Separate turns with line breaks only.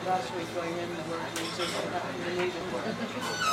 last week going in, the work we just happened to need it.